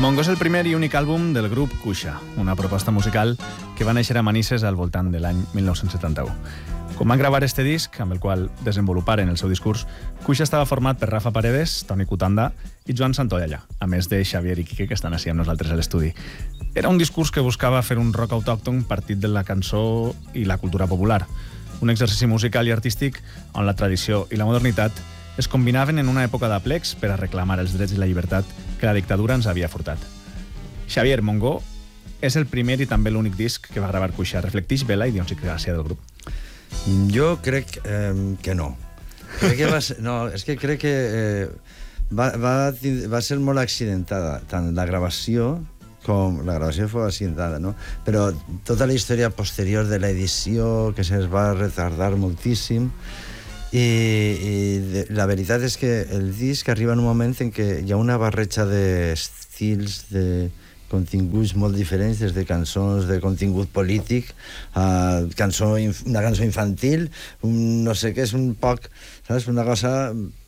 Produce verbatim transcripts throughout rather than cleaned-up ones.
Mongo és el primer i únic àlbum del grup Cuixa, una proposta musical que va néixer a Manises al voltant de l'any mil nou-cents setanta-u. Quan van gravar este disc, amb el qual desenvoluparen el seu discurs, Cuixa estava format per Rafa Paredes, Toni Cutanda i Joan Santollallà, a més de Xavier i Quique, que estan així amb nosaltres a l'estudi. Era un discurs que buscava fer un rock autòcton partit de la cançó i la cultura popular, un exercici musical i artístic on la tradició i la modernitat es combinaven en una època d'aplecs per a reclamar els drets i la llibertat que la dictadura ens havia furtat. Xavier, Mongo és el primer i també l'únic disc que va gravar Cuixa. Reflecteix bé la idiosincràsia del grup? Jo crec eh, que no. Crec que va ser, no, és que crec que eh, va, va, va ser molt accidentada, tant la gravació com la gravació fou accidentada, no? Però tota la història posterior de l'edició, que se'ns va retardar moltíssim, i, i de, la veritat és que el disc arriba en un moment en què hi ha una barreja d'estils, de continguts molt diferents, des de cançons de contingut polític a cançó, una cançó infantil, un no sé què, és un poc, saps, una cosa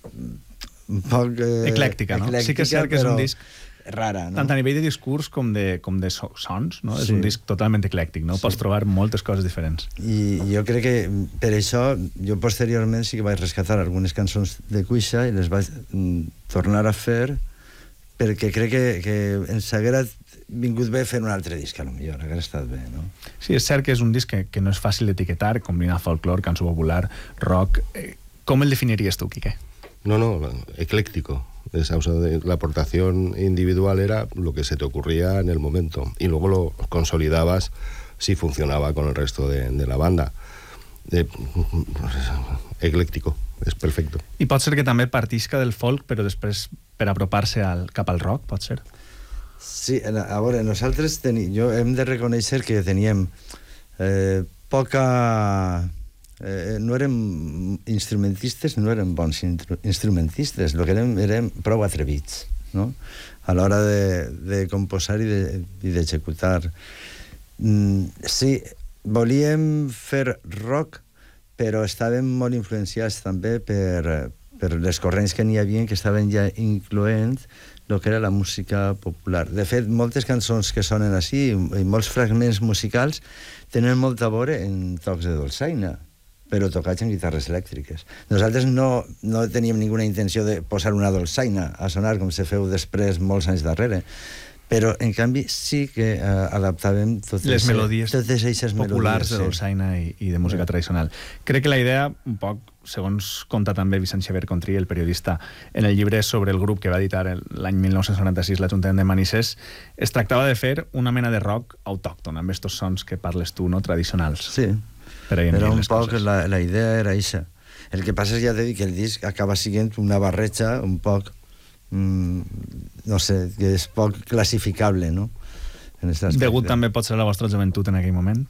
un poc... Eh, eclèctica, no? Eclèctica, sí que és cert que és un disc rara, no? Tant a nivell de discurs com de, com de so, sons, no? Sí. És un disc totalment eclèctic, no? Sí. Pots trobar moltes coses diferents. I jo crec que per això jo posteriorment sí que vaig rescatar algunes cançons de Cuixa i les vaig mm, tornar a fer perquè crec que, que ens haguera vingut bé fer un altre disc, a lo millor, haguera estat bé, no? Sí, és cert que és un disc que, que no és fàcil d'etiquetar, combinar folklore, cançó popular, rock... Eh, com el definiries tu, Quique? No, no, ecléctico. Esa, o sea, la aportación individual era lo que se te ocurría en el momento y luego lo consolidabas si funcionaba con el resto de, de la banda. Eh, ecléctico, és perfecte. I pot ser que també partisca del folk, però després per apropar-se al, cap al rock, pot ser? Sí, a veure, nosaltres teni, jo hem de reconèixer que teníem eh, poca... Eh, no érem instrumentistes, no érem bons instrumentistes, el que érem, érem prou atrevits, no? A l'hora de, de composar i, de, i d'executar. Mm, sí, volíem fer rock, però estàvem molt influenciats també per, per les corrents que n'hi havia que estaven ja incloent el que era la música popular. De fet, moltes cançons que sonen així i molts fragments musicals tenen molt a veure en tocs de dolçaina, però tocats en guitarres elèctriques. Nosaltres no, no teníem ninguna intenció de posar una dolçaina a sonar com se feu després molts anys darrere, però en canvi sí que eh, adaptàvem totes les melodies totes eixes populars melodies, de dolçaina i, i de música sí. tradicional. Crec que la idea, un poc, segons conta també Vicent Xavier Contrí, el periodista, en el llibre sobre el grup que va editar l'any mil nou-cents noranta-sis l'Ajuntament de Manises, es tractava de fer una mena de rock autòcton, amb estos sons que parles tu, no, tradicionals. Sí. Però un poc la, la idea era eixa. El que passa és, ja t'he dit, que el disc acaba sent una barreja un poc mm, no sé, que és poc classificable, no? En degut també pot ser la vostra joventut en aquell moment?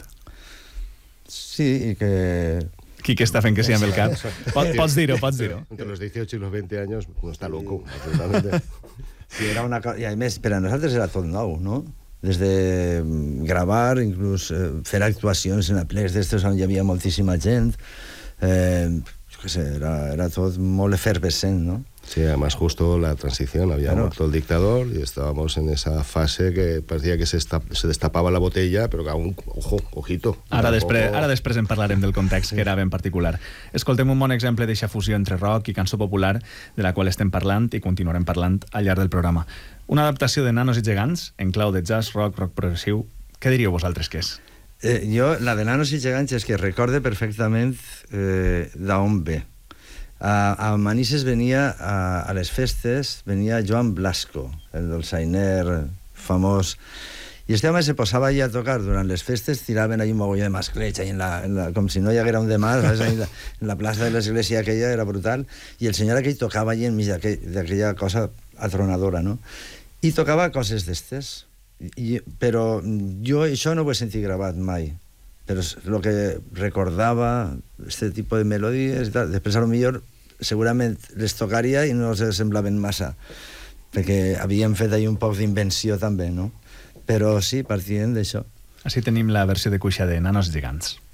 Sí, i que... Quique està fent que sí amb el cap. Pot, pots dir-ho, pots dir-ho. Entre los dieciocho y los veinte años no està loco, absolutamente. Sí, era una cosa... I a més, per a nosaltres era tot nou, no? Des de gravar, inclús eh, fer actuacions en aplecs d'estos on hi havia moltíssima gent, eh, jo què sé, era, era tot molt efervescent, no? Sí, además justo la transición, había claro. muerto el dictador y estábamos en esa fase que parecía que se, esta, se destapaba la botella, però que aún, ojo, ojito. Ara després, ara després en parlarem del context, sí. que era ben particular. Escoltem un bon exemple d'eixa fusió entre rock i cançó popular, de la qual estem parlant i continuarem parlant al llarg del programa. Una adaptació de Nanos i Gegants, en clau de jazz, rock, rock progressiu. Què diríeu vosaltres que és? Eh, jo, la de Nanos i Gegants és que recorde perfectament eh, d'on ve. A, a Manises venia, a, a les festes, venia Joan Blasco, el dolçainer famós, i este home se posava allà a tocar durant les festes, tiraven allà un mogolló de mascleig, en la, en la, com si no hi haguera un demà, en la, en la plaça de l'església aquella, era brutal, i el senyor aquell tocava allà enmig d'aquella cosa atronadora, no? I tocava coses d'estes, I, però jo això no ho he sentit gravat mai, però el que recordava este tipus de melodies i tal, després a lo millor segurament les tocaria i no els semblaven massa, perquè havien fet ahí un poc d'invenció també, no? Però sí, partien d'això. Així tenim la versió de Cuixa de Nanos Gegants.